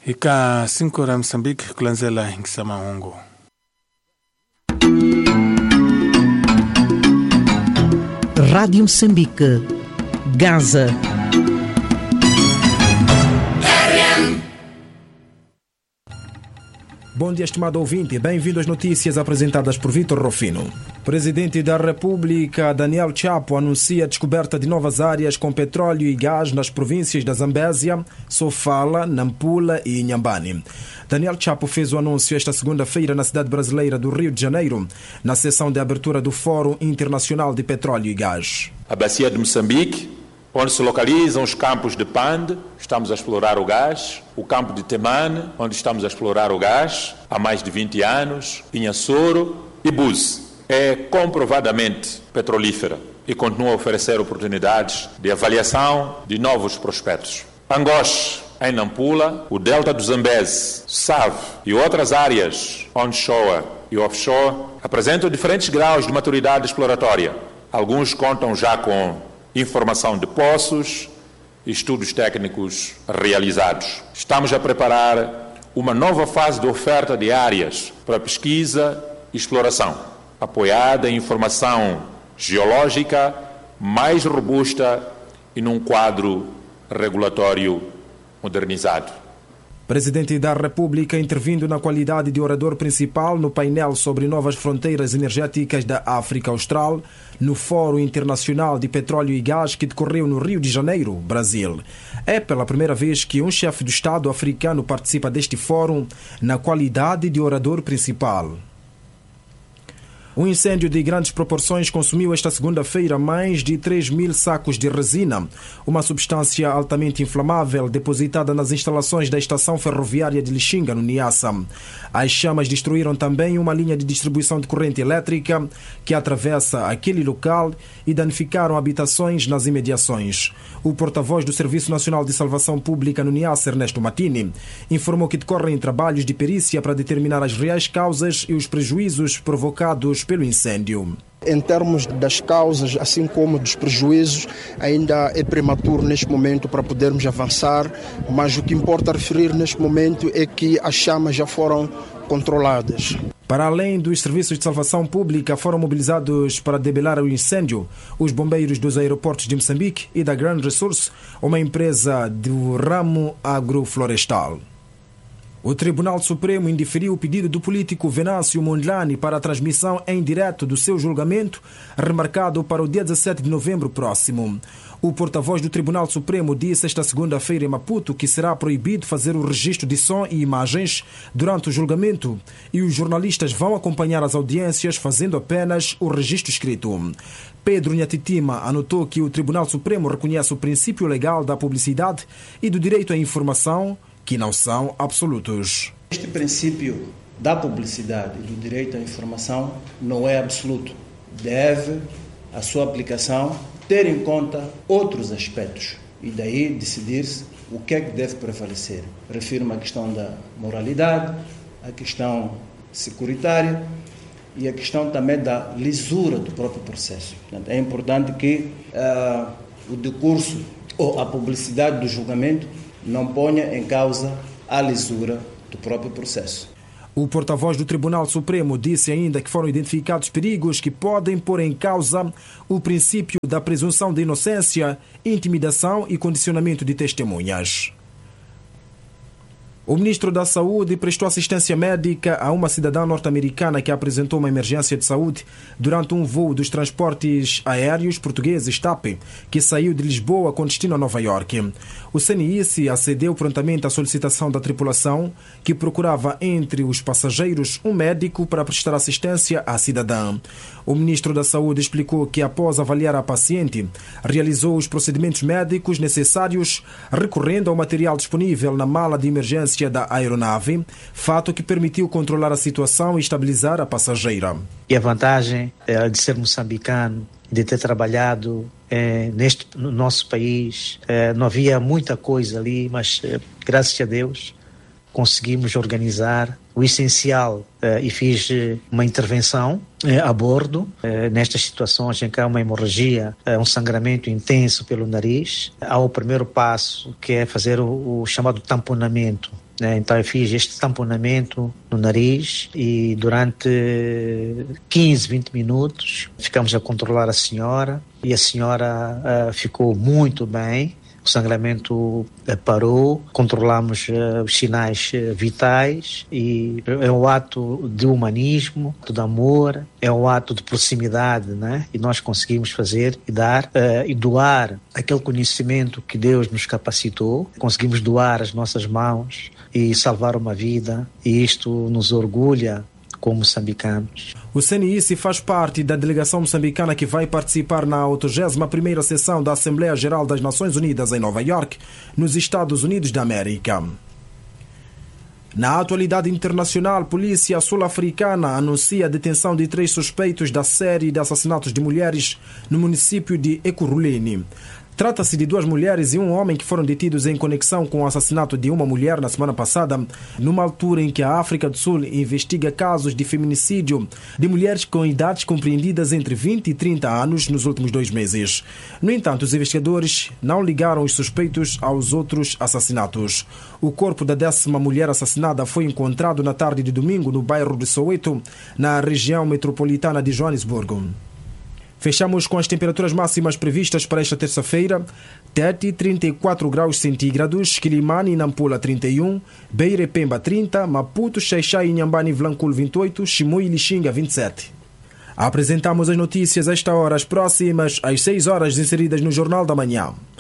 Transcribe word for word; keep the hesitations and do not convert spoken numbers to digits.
Ika cinco horas Moçambique, kulanzela Nkisama Hongo. Rádio Moçambique, Gaza. Bom dia, estimado ouvinte. Bem-vindo às notícias apresentadas por Vitor Rofino. Presidente da República, Daniel Chapo, anuncia a descoberta de novas áreas com petróleo e gás nas províncias da Zambésia, Sofala, Nampula e Inhambane. Daniel Chapo fez o anúncio esta segunda-feira na cidade brasileira do Rio de Janeiro, na sessão de abertura do Fórum Internacional de Petróleo e Gás. A bacia de Moçambique, onde se localizam os campos de Pande, estamos a explorar o gás. O campo de Temane, onde estamos a explorar o gás há mais de vinte anos. Inhassoro e Búzios. É comprovadamente petrolífera e continua a oferecer oportunidades de avaliação de novos prospectos. Angoche, em Nampula, o delta do Zambeze, Save e outras áreas onshore e offshore apresentam diferentes graus de maturidade exploratória. Alguns contam já com informação de poços e estudos técnicos realizados. Estamos a preparar uma nova fase de oferta de áreas para pesquisa e exploração, apoiada em informação geológica mais robusta e num quadro regulatório modernizado. Presidente da República intervindo na qualidade de orador principal no painel sobre novas fronteiras energéticas da África Austral, no Fórum Internacional de Petróleo e Gás que decorreu no Rio de Janeiro, Brasil. É pela primeira vez que um chefe de Estado africano participa deste fórum na qualidade de orador principal. Um incêndio de grandes proporções consumiu esta segunda-feira mais de três mil sacos de resina, uma substância altamente inflamável depositada nas instalações da estação ferroviária de Lixinga, no Niassa. As chamas destruíram também uma linha de distribuição de corrente elétrica que atravessa aquele local e danificaram habitações nas imediações. O porta-voz do Serviço Nacional de Salvação Pública no Niassa, Ernesto Matini, informou que decorrem trabalhos de perícia para determinar as reais causas e os prejuízos provocados pelo incêndio. Em termos das causas, assim como dos prejuízos, ainda é prematuro neste momento para podermos avançar, mas o que importa referir neste momento é que as chamas já foram controladas. Para além dos serviços de salvação pública, foram mobilizados para debelar o incêndio os bombeiros dos aeroportos de Moçambique e da Grand Resource, uma empresa do ramo agroflorestal. O Tribunal Supremo indeferiu o pedido do político Venâncio Mondlane para a transmissão em direto do seu julgamento, remarcado para o dia dezassete de novembro próximo. O porta-voz do Tribunal Supremo disse esta segunda-feira em Maputo que será proibido fazer o registro de som e imagens durante o julgamento e os jornalistas vão acompanhar as audiências fazendo apenas o registro escrito. Pedro Nhatitima anotou que o Tribunal Supremo reconhece o princípio legal da publicidade e do direito à informação, que não são absolutos. Este princípio da publicidade e do direito à informação não é absoluto. Deve, a sua aplicação, ter em conta outros aspectos e daí decidir-se o que é que deve prevalecer. Refiro-me à questão da moralidade, à questão securitária e à questão também da lisura do próprio processo. Portanto, é importante que uh, o decurso ou a publicidade do julgamento não ponha em causa a lisura do próprio processo. O porta-voz do Tribunal Supremo disse ainda que foram identificados perigos que podem pôr em causa o princípio da presunção de inocência, intimidação e condicionamento de testemunhas. O ministro da Saúde prestou assistência médica a uma cidadã norte-americana que apresentou uma emergência de saúde durante um voo dos transportes aéreos portugueses T A P, que saiu de Lisboa com destino a Nova Iorque. O C N I C acedeu prontamente à solicitação da tripulação, que procurava entre os passageiros um médico para prestar assistência à cidadã. O ministro da Saúde explicou que, após avaliar a paciente, realizou os procedimentos médicos necessários, recorrendo ao material disponível na mala de emergência da aeronave, fato que permitiu controlar a situação e estabilizar a passageira. E a vantagem é de ser moçambicano, de ter trabalhado é, neste, no nosso país, é, não havia muita coisa ali, mas é, graças a Deus conseguimos organizar o essencial uh, e fiz uh, uma intervenção uh, a bordo, uh, nestas situações em que há uma hemorragia, uh, um sangramento intenso pelo nariz. Há o primeiro passo, que é fazer o, o chamado tamponamento. Então eu fiz este tamponamento no nariz e durante quinze, vinte minutos ficamos a controlar a senhora e a senhora uh, ficou muito bem. O sangramento uh, parou, controlamos uh, os sinais uh, vitais e é um ato de humanismo, de amor, é um ato de proximidade, né? E nós conseguimos fazer e dar uh, e doar aquele conhecimento que Deus nos capacitou, conseguimos doar as nossas mãos e salvar uma vida, e isto nos orgulha como moçambicanos. O C N I C faz parte da delegação moçambicana que vai participar na oitogésima primeira sessão da Assembleia Geral das Nações Unidas em Nova York, nos Estados Unidos da América. Na atualidade internacional, a polícia sul-africana anuncia a detenção de três suspeitos da série de assassinatos de mulheres no município de Ekurhuleni. Trata-se de duas mulheres e um homem que foram detidos em conexão com o assassinato de uma mulher na semana passada, numa altura em que a África do Sul investiga casos de feminicídio de mulheres com idades compreendidas entre vinte e trinta anos nos últimos dois meses. No entanto, os investigadores não ligaram os suspeitos aos outros assassinatos. O corpo da décima mulher assassinada foi encontrado na tarde de domingo no bairro de Soweto, na região metropolitana de Joanesburgo. Fechamos com as temperaturas máximas previstas para esta terça-feira. Tete, trinta e quatro graus centígrados, Quilimane e Nampula, trinta e um, Beira e Pemba, trinta, Maputo, Xaixai, Inhambane e Vilanculo, vinte e oito, Chimoio e Lixinga, vinte e sete. Apresentamos as notícias a esta hora, as próximas às seis horas inseridas no Jornal da Manhã.